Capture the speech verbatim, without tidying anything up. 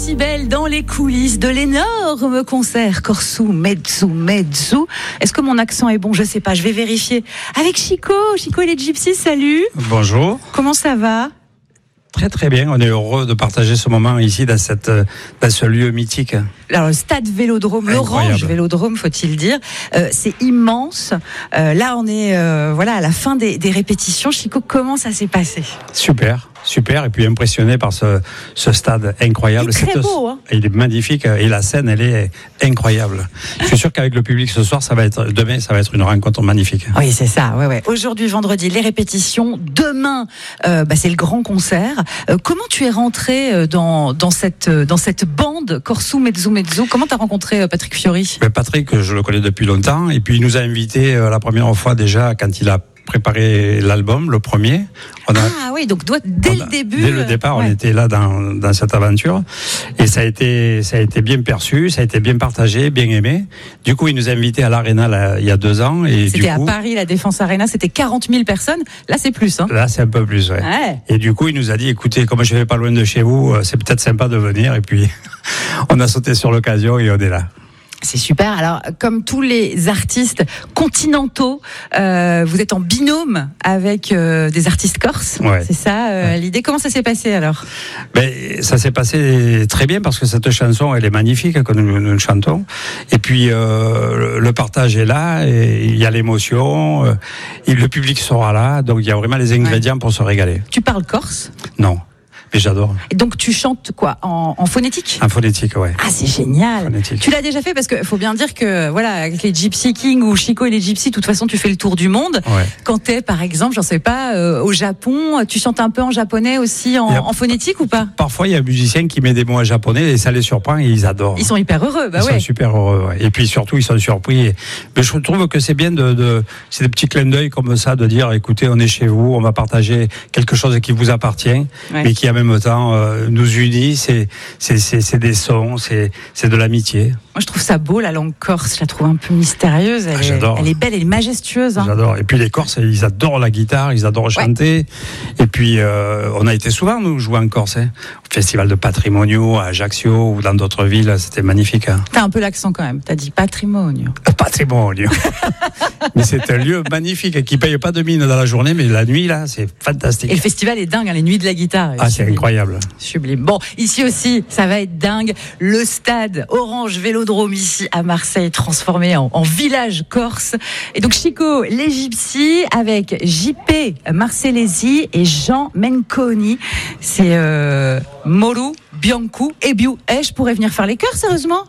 décibels dans les coulisses de l'énorme concert Corso Mezzo Mezzo. Est-ce que mon accent est bon? Je sais pas, je vais vérifier. Avec Chico, Chico et les Gypsies, salut. Bonjour. Comment ça va? Très très bien, on est heureux de partager ce moment ici dans, cette, dans ce lieu mythique. Alors le stade Vélodrome, l'Orange Vélodrome, faut-il dire, euh, c'est immense. Euh, là on est euh, voilà à la fin des, des répétitions. Chico, comment ça s'est passé? Super, super, et puis impressionné par ce, ce stade incroyable. Il est très beau, hein. Il est magnifique et la scène elle est incroyable. Je suis sûr qu'avec le public ce soir, ça va être demain, ça va être une rencontre magnifique. Oui, c'est ça. Ouais, ouais. Aujourd'hui, vendredi, les répétitions. Demain, euh, bah, c'est le grand concert. Euh, comment tu es rentré dans dans cette dans cette bande Corso Mezzo Mezzo? Comment t'as rencontré Patrick Fiori? Mais Patrick, je le connais depuis longtemps, et puis il nous a invités la première fois déjà quand il a préparé l'album, le premier. On a, ah oui, donc doit, dès le a, début. Dès le départ, ouais. on était là dans, dans cette aventure. Et ça a été, ça a été bien perçu, ça a été bien partagé, bien aimé. Du coup, il nous a invités à l'Arena là, il y a deux ans. Et c'était du coup, à Paris, la Défense Arena, c'était quarante mille personnes. Là, c'est plus. Hein. Là, c'est un peu plus, ouais. ouais. Et du coup, il nous a dit, écoutez, comme je vais pas loin de chez vous, c'est peut-être sympa de venir. Et puis, on a sauté sur l'occasion et on est là. C'est super. Alors, comme tous les artistes continentaux, euh, vous êtes en binôme avec euh, des artistes corses. Ouais. C'est ça euh, ouais. l'idée. Comment ça s'est passé alors? Ben, ça s'est passé très bien parce que cette chanson, elle est magnifique que nous, nous chantons. Et puis euh, le partage est là, et il y a l'émotion, euh, et le public sera là, donc il y a vraiment les ingrédients ouais. pour se régaler. Tu parles corse? Non. Mais j'adore. Et donc tu chantes quoi, en, en phonétique? En phonétique, ouais. Ah, c'est génial. Phonétique. Tu l'as déjà fait, parce que faut bien dire que voilà, avec les Gypsy Kings ou Chico et les Gypsies, de toute façon tu fais le tour du monde. Ouais. Quand t'es par exemple, j'en sais pas, euh, au Japon, tu chantes un peu en japonais aussi, en, a, en phonétique ou pas? Parfois il y a un musicien qui met des mots en japonais et ça les surprend et ils adorent. Ils sont hyper heureux, bah ils ouais. Ils sont super heureux, ouais. Et puis surtout ils sont surpris. Et, mais je trouve que c'est bien de, de, c'est des petits clins d'œil comme ça, de dire écoutez, on est chez vous, on va partager quelque chose qui vous appartient, ouais. mais qui en même temps euh, nous unit, c'est, c'est, c'est, c'est des sons, c'est, c'est de l'amitié. Moi, je trouve ça beau, la langue corse, je la trouve un peu mystérieuse, elle, ah, j'adore. Est, elle est belle, elle est majestueuse. Hein. J'adore. Et puis les Corses, ils adorent la guitare, ils adorent chanter. Ouais. Et puis, euh, on a été souvent, nous, jouer en Corse, hein, au Festival de Patrimonio, à Ajaccio, ou dans d'autres villes, c'était magnifique. Hein. T'as un peu l'accent quand même, t'as dit Patrimonio. Patrimonio. Mais c'est un lieu magnifique, qui ne paye pas de mine dans la journée, mais la nuit, là, c'est fantastique. Et le festival est dingue, hein, les nuits de la guitare. Ah, c'est incroyable. Sublime. Bon, ici aussi, ça va être dingue. Le stade Orange Vélodrome ici à Marseille, transformé en, en village corse. Et donc Chico, les Gypsies avec J P Marcellesi et Jean Menconi. C'est euh, Moru, Biancu et Biu. Eh, je pourrais venir faire les chœurs, sérieusement?